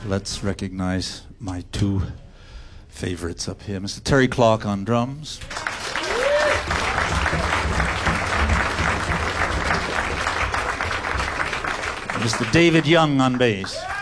Let's recognize my two favorites up here. Mr. Terry Clark on drums. Mr. David Young on bass.